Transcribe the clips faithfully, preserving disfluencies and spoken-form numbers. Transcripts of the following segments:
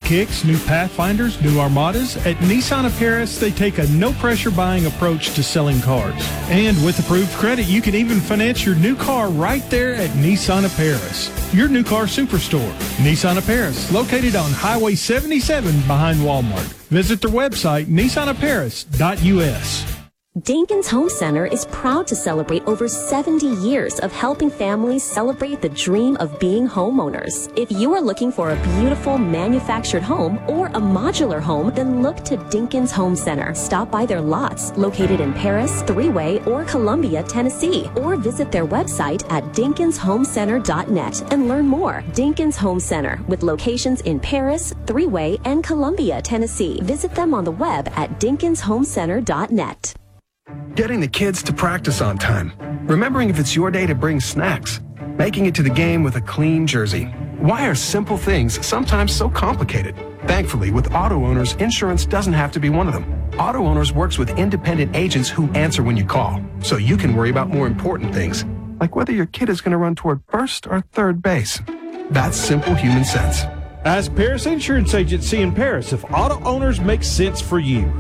Kicks, new Pathfinders, new Armadas, at Nissan of Paris, they take a no-pressure buying approach to selling cars. And with approved credit, you can even finance your new car right there at Nissan of Paris, your new car superstore. Nissan of Paris, located on Highway seventy-seven behind Walmart. Visit their website, nissan of paris dot u s. Dinkins Home Center is proud to celebrate over seventy years of helping families celebrate the dream of being homeowners. If you are looking for a beautiful manufactured home or a modular home, then look to Dinkins Home Center. Stop by their lots located in Paris, Three-Way, or Columbia, Tennessee, or visit their website at dinkins home center dot net and learn more. Dinkins Home Center, with locations in Paris, Three-Way, and Columbia, Tennessee. Visit them on the web at dinkins home center dot net. Getting the kids to practice on time. Remembering if it's your day to bring snacks. Making it to the game with a clean jersey. Why are simple things sometimes so complicated? Thankfully, with Auto Owners, insurance doesn't have to be one of them. Auto Owners works with independent agents who answer when you call, so you can worry about more important things, like whether your kid is going to run toward first or third base. That's simple human sense. Ask Paris Insurance Agency in Paris if Auto Owners makes sense for you.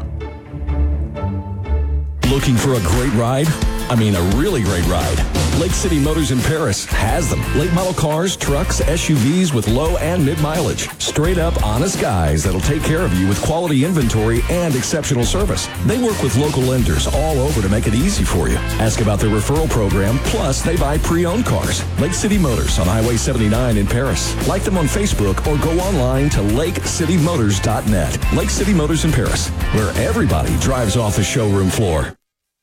Looking for a great ride? I mean, a really great ride. Lake City Motors in Paris has them. Late model cars, trucks, S U Vs with low and mid mileage. Straight up honest guys that'll take care of you with quality inventory and exceptional service. They work with local lenders all over to make it easy for you. Ask about their referral program, plus they buy pre-owned cars. Lake City Motors on Highway seventy-nine in Paris. Like them on Facebook or go online to lake city motors dot net. Lake City Motors in Paris, where everybody drives off the showroom floor.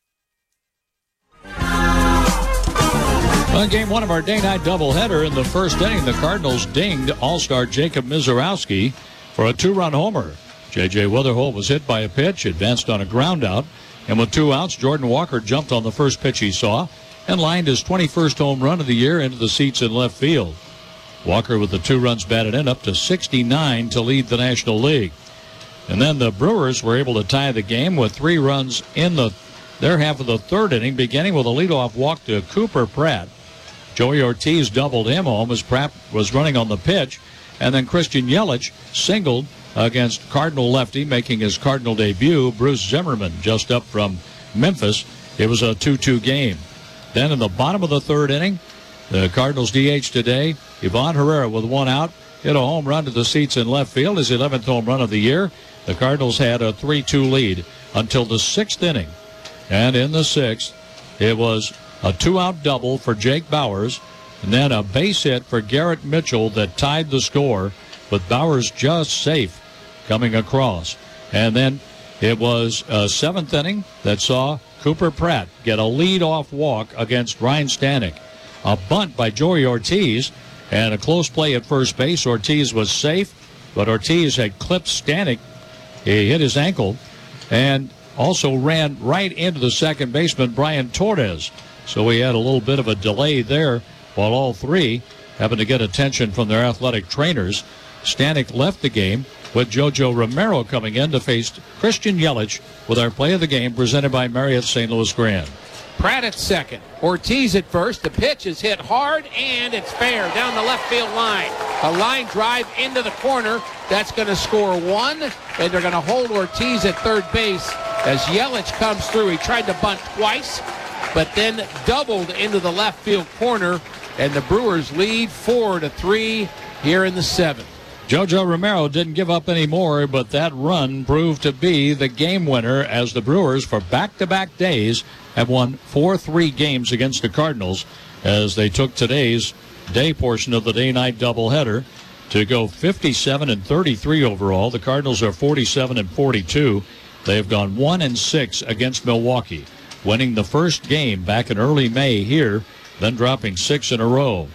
On game one of our day-night doubleheader, in the first inning, the Cardinals dinged all-star Jacob Mizorowski for a two-run homer. J J. Wetherholt was hit by a pitch, advanced on a ground-out, and with two outs, Jordan Walker jumped on the first pitch he saw and lined his twenty-first home run of the year into the seats in left field. Walker with the two runs batted in, up to sixty-nine to lead the National League. And then the Brewers were able to tie the game with three runs in the their half of the third inning, beginning with a leadoff walk to Cooper Pratt. Joey Ortiz doubled him home as Pratt was running on the pitch, and then Christian Yelich singled against Cardinal lefty, making his Cardinal debut, Bruce Zimmerman, just up from Memphis. It was a two two game. Then in the bottom of the third inning, the Cardinals D H today, Ivan Herrera with one out, hit a home run to the seats in left field, his eleventh home run of the year. The Cardinals had a three two lead until the sixth inning. And in the sixth, it was a two-out double for Jake Bauers, and then a base hit for Garrett Mitchell that tied the score, with Bauers just safe coming across. And then it was a seventh inning that saw Cooper Pratt get a lead-off walk against Ryan Stanek. A bunt by Joey Ortiz, and a close play at first base. Ortiz was safe, but Ortiz had clipped Stanek. He hit his ankle, and also ran right into the second baseman, Brian Torres. So we had a little bit of a delay there while all three happened to get attention from their athletic trainers. Stanek left the game with Jojo Romero coming in to face Christian Yelich with our play of the game presented by Marriott Saint Louis Grand. Pratt at second. Ortiz at first. The pitch is hit hard, and it's fair down the left field line. A line drive into the corner. That's going to score one, and they're going to hold Ortiz at third base as Yelich comes through. He tried to bunt twice, but then doubled into the left field corner, and the Brewers lead four to three here in the seventh. Jojo Romero didn't give up any more, but that run proved to be the game winner as the Brewers, for back-to-back days, have won four three games against the Cardinals as they took today's day portion of the day-night doubleheader to go fifty-seven and thirty-three overall. The Cardinals are forty-seven and forty-two. They have gone one and six against Milwaukee, winning the first game back in early May here, then dropping six in a row.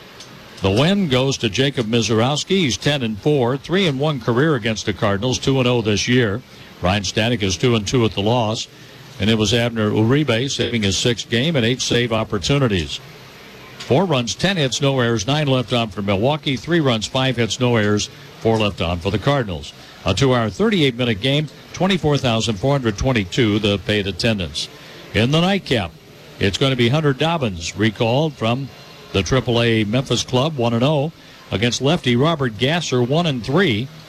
The win goes to Jacob Mizorowski. He's ten and four, three and one career against the Cardinals, two and oh this year. Ryan Stanek is two and two at the loss. And it was Abner Uribe saving his sixth game and eight save opportunities. Four runs, ten hits, no errors, nine left on for Milwaukee. Three runs, five hits, no errors, four left on for the Cardinals. A two-hour, thirty-eight minute game, twenty-four thousand four hundred twenty-two the paid attendance. In the nightcap, it's going to be Hunter Dobbins, recalled from the triple A Memphis club, one and oh, against lefty Robert Gasser, one and three.